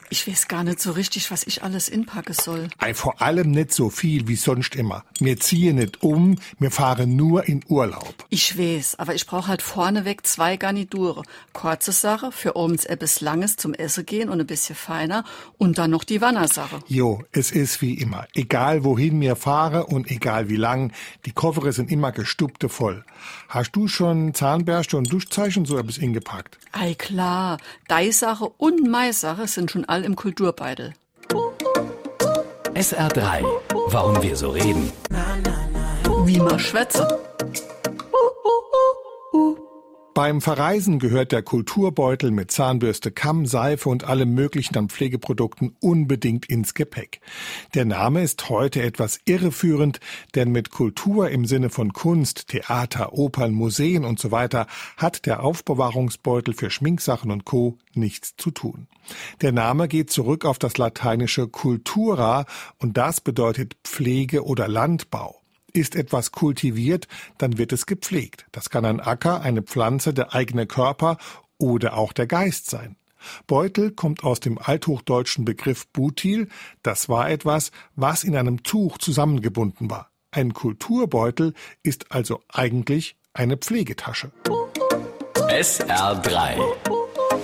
Ich weiß gar nicht so richtig, was ich alles inpacken soll. Vor allem nicht so viel wie sonst immer. Wir ziehen nicht um, wir fahren nur in Urlaub. Ich weiß, aber ich brauche halt vorneweg 2 Garniture. Kurze Sache, für abends etwas Langes zum Essen gehen und ein bisschen feiner. Und dann noch die Wannersache. Jo, es ist wie immer. Egal wohin wir fahren und egal wie lang, die Koffere sind immer gestubte voll. Hast du schon Zahnbürste und Duschzeichen so etwas ingepackt? Ei klar, dei Sache und mei Sache sind schon all im Kulturbeutel. SR3, warum wir so reden. Wie man schwätze. Beim Verreisen gehört der Kulturbeutel mit Zahnbürste, Kamm, Seife und allem Möglichen an Pflegeprodukten unbedingt ins Gepäck. Der Name ist heute etwas irreführend, denn mit Kultur im Sinne von Kunst, Theater, Opern, Museen und so weiter hat der Aufbewahrungsbeutel für Schminksachen und Co. nichts zu tun. Der Name geht zurück auf das lateinische cultura und das bedeutet Pflege oder Landbau. Ist etwas kultiviert, dann wird es gepflegt. Das kann ein Acker, eine Pflanze, der eigene Körper oder auch der Geist sein. Beutel kommt aus dem althochdeutschen Begriff butil. Das war etwas, was in einem Tuch zusammengebunden war. Ein Kulturbeutel ist also eigentlich eine Pflegetasche. SR3